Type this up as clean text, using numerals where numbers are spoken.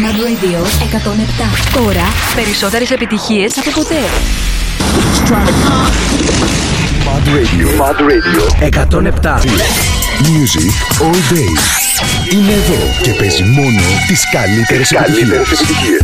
Mad Radio 107. Τώρα περισσότερες επιτυχίες από ποτέ. Mad Radio 107. Music all day. Είναι εδώ και παίζει μόνο τις καλύτερες επιτυχίες.